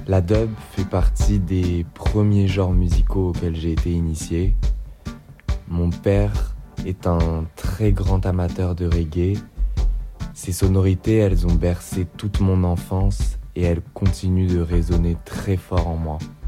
La dub fait partie des premiers genres musicaux auxquels j'ai été initié. Mon père est un très grand amateur de reggae. Ces sonorités, elles ont bercé toute mon enfance et elles continuent de résonner très fort en moi.